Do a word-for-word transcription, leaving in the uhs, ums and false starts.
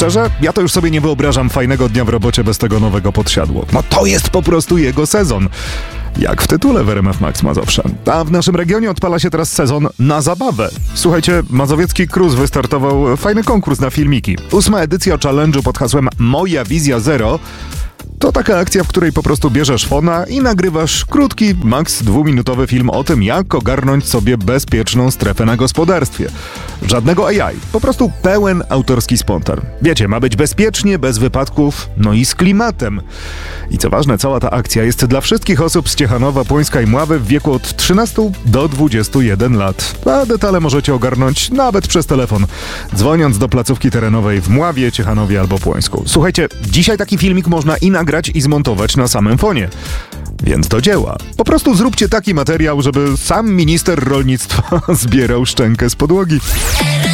Szczerze, ja to już sobie nie wyobrażam fajnego dnia w robocie bez tego nowego podsiadło. No to jest po prostu jego sezon. Jak w tytule w R M F Max Mazowsze. A w naszym regionie odpala się teraz sezon na zabawę. Słuchajcie, Mazowiecki Cruise wystartował fajny konkurs na filmiki. Ósma edycja challenge'u pod hasłem Moja Wizja Zero to taka akcja, w której po prostu bierzesz fona i nagrywasz krótki, maks dwuminutowy film o tym, jak ogarnąć sobie bezpieczną strefę na gospodarstwie. Żadnego A I, po prostu pełen autorski spontan. Wiecie, ma być bezpiecznie, bez wypadków, no i z klimatem. I co ważne, cała ta akcja jest dla wszystkich osób z Ciechanowa, Płońska i Mławy w wieku od trzynastu do dwudziestu jeden lat. A detale możecie ogarnąć nawet przez telefon, dzwoniąc do placówki terenowej w Mławie, Ciechanowie albo Płońsku. Słuchajcie, dzisiaj taki filmik można i nagrać i zmontować na samym fonie. Więc do dzieła. Po prostu zróbcie taki materiał, żeby sam minister rolnictwa zbierał szczękę z podłogi.